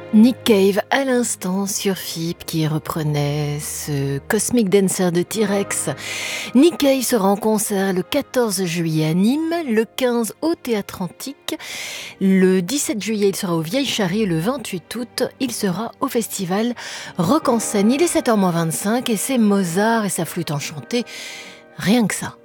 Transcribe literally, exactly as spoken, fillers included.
Nick Cave à l'instant sur F I P qui reprenait ce Cosmic Dancer de T-Rex. Nick Cave sera en concert le quatorze juillet à Nîmes, le quinze au Théâtre Antique, le dix-sept juillet il sera au Vieille Charrie et le vingt-huit août il sera au festival Rock en Seine. Il est sept heures moins vingt-cinq et c'est Mozart et sa flûte enchantée, rien que ça.